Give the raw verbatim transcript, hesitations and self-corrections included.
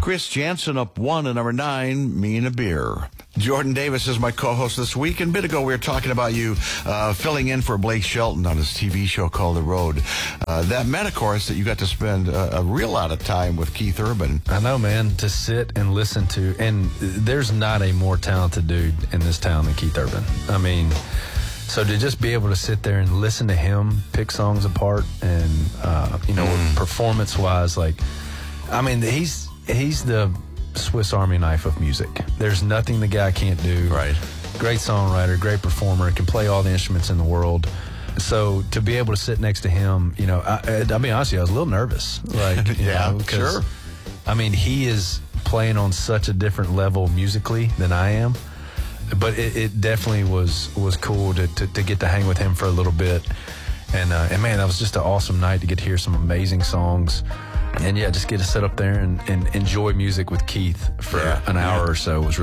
Chris Jansen up one at number nine, Me and a Beer. Jordan Davis is my co-host this week, and a bit ago we were talking about you uh, filling in for Blake Shelton on his T V show called The Road. Uh, that meant, of course, that you got to spend a, a real lot of time with Keith Urban. I know, man, to sit and listen to, and there's not a more talented dude in this town than Keith Urban. I mean, so to just be able to sit there and listen to him pick songs apart and, uh, you know, mm. performance-wise, like, I mean, he's he's the Swiss Army knife of music. There's nothing the guy can't do. Right. Great songwriter, great performer, can play all the instruments in the world. So to be able to sit next to him, you know, I, I'll be honest with you, I was a little nervous. Like, yeah, know, sure. I mean, he is playing on such a different level musically than I am. But it, it definitely was was cool to, to, to get to hang with him for a little bit. And, uh, and man, that was just an awesome night to get to hear some amazing songs. And, yeah, just get to sit up there and, and enjoy music with Keith for yeah, an hour yeah. or so was really